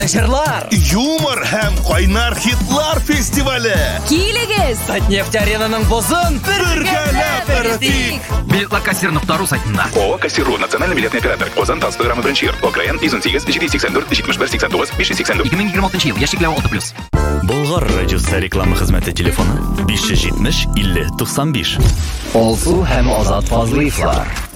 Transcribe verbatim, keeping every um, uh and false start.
Жырлар, юмор һәм кайнар хитлар фестивале. Килегез! Татнефть аренаның бозын Бергәләп эритик. Билетлар кассир нокта ру сайтында. ООО «Кассиру» национальный билетный оператор. Казан тас программы беренче йорт. Окраин йөз сигез җиде йөз сиксән дүрт җитмеш бер сиксән тугыз биш йөз сиксән дүрт. ике мең егерме алтынчы ел. Яшьлекләр алты плюс. Болгар радиосы реклама хезмәте телефоны биш йөз җитмеш илле туксан биш. Алсу һәм Азат Фазлыевлар.